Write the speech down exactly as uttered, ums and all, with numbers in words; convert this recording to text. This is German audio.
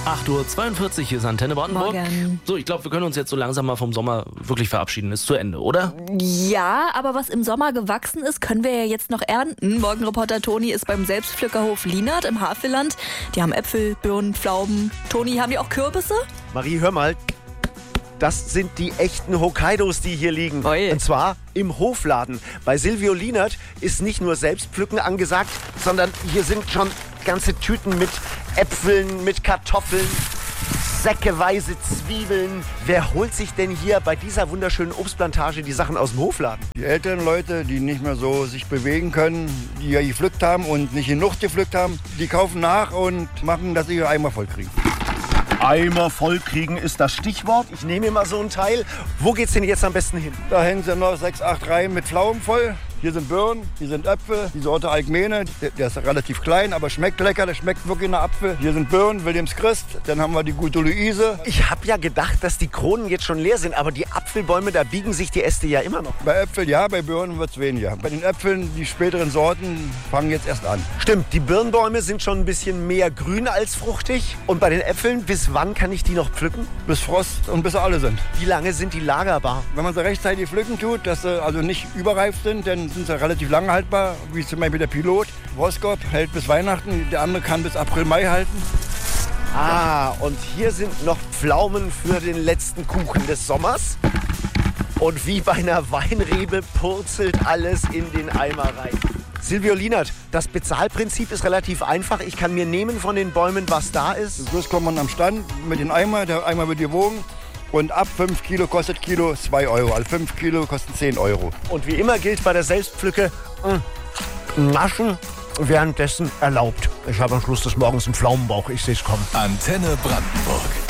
acht Uhr zweiundvierzig, hier ist Antenne Brandenburg. Morgen. So, ich glaube, wir können uns jetzt so langsam mal vom Sommer wirklich verabschieden. Ist zu Ende, oder? Ja, aber was im Sommer gewachsen ist, können wir ja jetzt noch ernten. Morgenreporter Toni ist beim Selbstpflückerhof Lienert im Havelland. Die haben Äpfel, Birnen, Pflaumen. Toni, haben die auch Kürbisse? Marie, hör mal. Das sind die echten Hokkaidos, die hier liegen. Oi. Und zwar im Hofladen. Bei Silvio Lienert ist nicht nur Selbstpflücken angesagt, sondern hier sind schon ganze Tüten mit Äpfeln, mit Kartoffeln, säckeweise Zwiebeln. Wer holt sich denn hier bei dieser wunderschönen Obstplantage die Sachen aus dem Hofladen? Die älteren Leute, die nicht mehr so sich bewegen können, die ja gepflückt haben und nicht genug gepflückt haben, die kaufen nach und machen, dass sie ihre Eimer voll kriegen. Eimer voll kriegen ist das Stichwort. Ich nehme immer so ein Teil. Wo geht's denn jetzt am besten hin? Da hängen sie noch sechs, acht Reihen mit Pflaumen voll. Hier sind Birnen, hier sind Äpfel, die Sorte Alkmene, der, der ist relativ klein, aber schmeckt lecker, der schmeckt wirklich nach Apfel. Hier sind Birnen, Williams Christ, dann haben wir die gute Luise. Ich habe ja gedacht, dass die Kronen jetzt schon leer sind, aber die Apfelbäume, da biegen sich die Äste ja immer noch. Bei Äpfeln ja, bei Birnen wird es weniger. Bei den Äpfeln, die späteren Sorten, fangen jetzt erst an. Stimmt, die Birnbäume sind schon ein bisschen mehr grün als fruchtig. Und bei den Äpfeln, bis wann kann ich die noch pflücken? Bis Frost und bis sie alle sind. Wie lange sind die lagerbar? Wenn man sie rechtzeitig pflücken tut, dass sie also nicht überreif sind, dann sind sie relativ lange haltbar, wie zum Beispiel der Pilot. Roskop hält bis Weihnachten, der andere kann bis April, Mai halten. Ah, und hier sind noch Pflaumen für den letzten Kuchen des Sommers. Und wie bei einer Weinrebe purzelt alles in den Eimer rein. Silvio Lienert, das Bezahlprinzip ist relativ einfach. Ich kann mir nehmen von den Bäumen, was da ist. Schluss kommt man am Stand mit dem Eimer, der Eimer wird gewogen. Und ab fünf Kilo kostet Kilo zwei Euro. Also fünf Kilo kosten zehn Euro. Und wie immer gilt bei der Selbstpflücke, Naschen währenddessen erlaubt. Ich habe am Schluss des Morgens einen Pflaumenbauch. Ich sehe es kommen. Antenne Brandenburg.